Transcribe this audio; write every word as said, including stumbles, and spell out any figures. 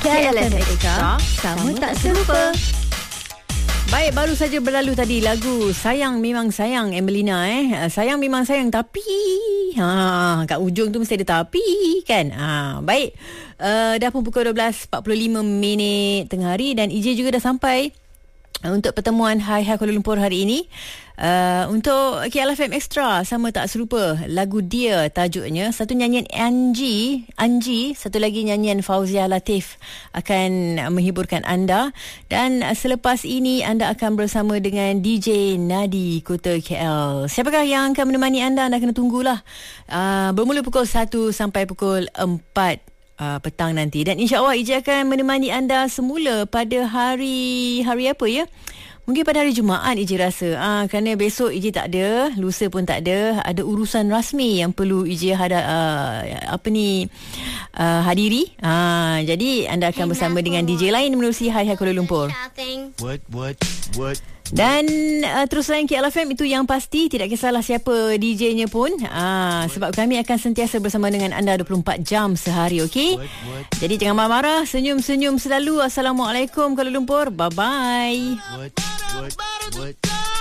K L F M Extra, sama tak serupa. Baik, baru saja berlalu tadi lagu Sayang Memang Sayang Emelina eh. Sayang memang sayang tapi ha kat ujung tu mesti ada tapi kan. Ha baik. Uh, dah pun pukul dua belas empat puluh lima minit tengah hari dan I J juga dah sampai untuk pertemuan Hai Hai Kuala Lumpur hari ini. Uh, untuk K L F M Extra, sama tak serupa, lagu Dia tajuknya. Satu nyanyian Angie Angie, satu lagi nyanyian Fauzia Latif akan menghiburkan anda. Dan selepas ini anda akan bersama dengan D J Nadi Kota K L. Siapakah yang akan menemani anda? Anda kena tunggulah. uh, Bermula pukul satu sampai pukul empat Uh, petang nanti. Dan insya-Allah I J akan menemani anda semula pada hari hari apa ya? Mungkin pada hari Jumaat I J rasa. Ah, kerana besok I J tak ada, lusa pun tak ada, ada urusan rasmi yang perlu I J hadap uh, apa ni uh, hadiri. Ah, jadi anda akan bersama dengan D J lain menerusi Hai Hai Kuala Lumpur. What what what Dan uh, terus lain K L F M itu yang pasti, tidak kisahlah siapa D J-nya pun. Ah, sebab kami akan sentiasa bersama dengan anda dua puluh empat jam sehari, okey? Jadi jangan marah-marah, senyum-senyum selalu. Assalamualaikum Kuala Lumpur. Bye bye. what what what